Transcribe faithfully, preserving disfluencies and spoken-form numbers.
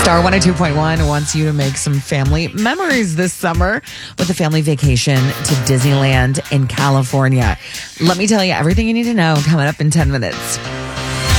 Star one oh two point one wants you to make some family memories this summer with a family vacation to Disneyland in California. Let me tell you everything you need to know coming up in ten minutes.